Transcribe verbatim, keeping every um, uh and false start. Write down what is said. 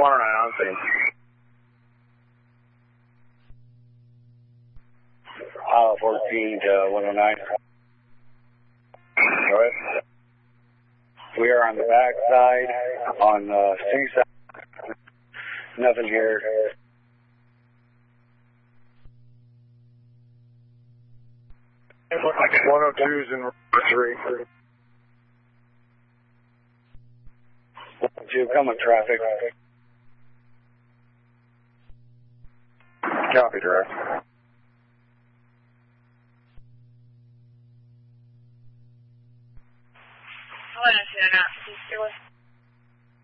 one oh nine on scene. Uh, fourteen to one oh nine. Go ahead. We are on the back side, on the seaside. Nothing here. one oh two's in three. one two, come with traffic. Copy, Direct.